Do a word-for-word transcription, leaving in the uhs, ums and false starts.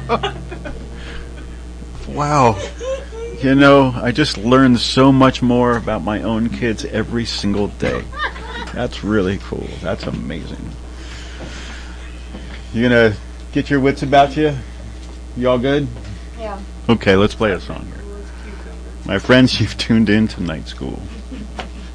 Wow. You know, I just learned so much more about my own kids every single day. That's really cool. That's amazing. You gonna get your wits about you? You all good? Yeah. Okay, let's play a song here. My friends, you've tuned in to Night School.